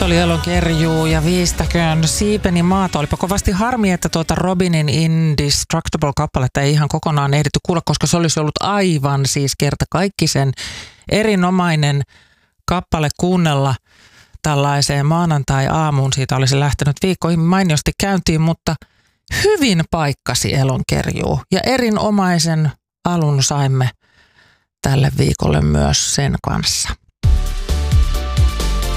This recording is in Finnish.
Se oli Elonkerjuu ja Viistäköön siipeni maata. Olipa kovasti harmi, että tuota Robinin Indestructible-kappaletta ei ihan kokonaan ehditty kuulla, koska se olisi ollut aivan siis kertakaikkisen erinomainen kappale kuunnella tällaiseen maanantai-aamuun. Siitä olisi lähtenyt viikkoihin mainiosti käyntiin, mutta hyvin paikkasi Elonkerjuu ja erinomaisen alun saimme tälle viikolle myös sen kanssa.